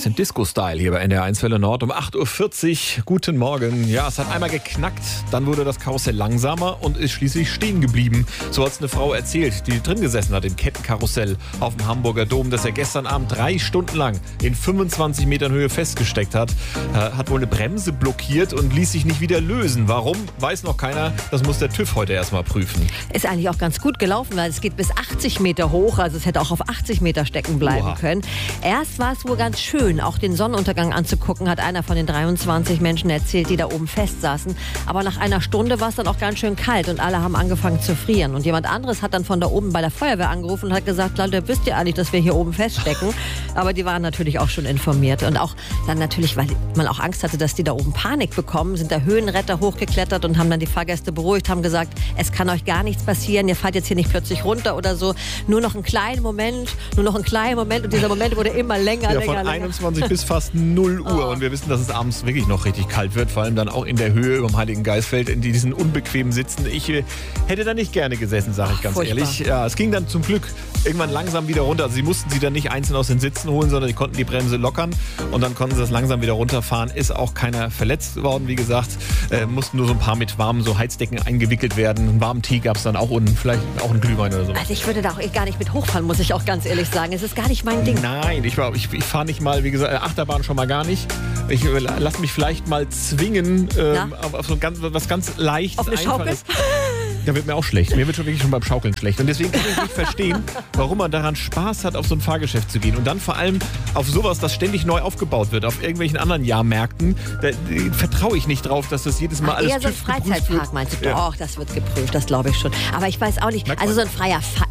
bisschen Disco-Style hier bei NDR1 Welle Nord um 8.40 Uhr. Guten Morgen. Ja, es hat einmal geknackt, dann wurde das Karussell langsamer und ist schließlich stehen geblieben. So hat es eine Frau erzählt, die drin gesessen hat im Kettenkarussell auf dem Hamburger Dom, das er gestern Abend 3 Stunden lang in 25 Metern Höhe festgesteckt hat. Hat wohl eine Bremse blockiert und ließ sich nicht wieder lösen. Warum, weiß noch keiner. Das muss der TÜV heute erstmal prüfen. Ist eigentlich auch ganz gut gelaufen, weil es geht bis 80 Meter hoch. Also es hätte auch auf 80 Meter stecken bleiben können. Erst war es wohl ganz schön, auch den Sonnenuntergang anzugucken, hat einer von den 23 Menschen erzählt, die da oben festsaßen. Aber nach einer Stunde war es dann auch ganz schön kalt und alle haben angefangen zu frieren. Und jemand anderes hat dann von da oben bei der Feuerwehr angerufen und hat gesagt, Leute, wisst ihr eigentlich, dass wir hier oben feststecken? Aber die waren natürlich auch schon informiert. Und auch dann natürlich, weil man auch Angst hatte, dass die da oben Panik bekommen, sind da Höhenretter hochgeklettert und haben dann die Fahrgäste beruhigt, haben gesagt, es kann euch gar nichts passieren, ihr fallt jetzt hier nicht plötzlich runter oder so. Nur noch einen kleinen Moment und dieser Moment wurde immer länger. Von 21 bis fast 0 Uhr. Und wir wissen, dass es abends wirklich noch richtig kalt wird, vor allem dann auch in der Höhe über dem Heiligen Geistfeld, in diesen unbequemen Sitzen. Ich hätte da nicht gerne gesessen, sage ich ganz ehrlich. Ja, es ging dann zum Glück irgendwann langsam wieder runter. Also sie mussten sie dann nicht einzeln aus den Sitzen holen, sondern die konnten die Bremse lockern und dann konnten sie das langsam wieder runterfahren. Ist auch keiner verletzt worden, wie gesagt. Mussten nur so ein paar mit warmen so Heizdecken eingewickelt werden. Einen warmen Tee gab es dann auch unten, vielleicht auch einen Glühwein oder so. Also ich würde da auch gar nicht mit hochfahren, muss ich auch ganz ehrlich sagen. Es ist gar nicht mein Ding. Nein, ich fahre nicht mal, wie gesagt, Achterbahn schon mal gar nicht. Ich lasse mich vielleicht mal zwingen auf so was ganz Leichtes, auf eine Einfaches. Da wird mir auch schlecht. Mir wird schon beim Schaukeln schlecht. Und deswegen kann ich nicht verstehen, warum man daran Spaß hat, auf so ein Fahrgeschäft zu gehen. Und dann vor allem auf sowas, das ständig neu aufgebaut wird, auf irgendwelchen anderen Jahrmärkten. Da vertraue ich nicht drauf, dass das jedes Mal alles eher so ein Freizeitpark, meinst du? Ja. Doch, das wird geprüft, das glaube ich schon. Aber ich weiß auch nicht, also so ein freier Fall,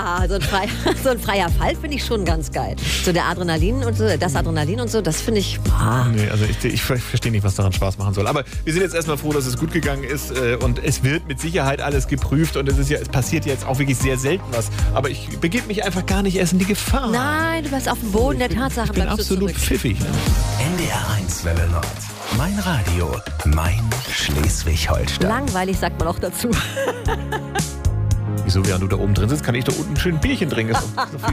so ein freier Fall finde ich schon ganz geil. So der Adrenalin und so, das Adrenalin und so, das finde ich... Nee, also ich verstehe nicht, was daran Spaß machen soll. Aber wir sind jetzt erstmal froh, dass es gut gegangen ist und es wird mit Sicherheit alles geprüft und es passiert jetzt auch wirklich sehr selten was. Aber ich begebe mich einfach gar nicht erst in die Gefahr. Nein, du bleibst auf dem Boden der Tatsachen. Ich bin absolut pfiffig. Ne? NDR1 Welle Nord. Mein Radio, mein Schleswig-Holstein. Langweilig sagt man auch dazu. Wieso, während du da oben drin sitzt, kann ich da unten schön ein Bierchen trinken.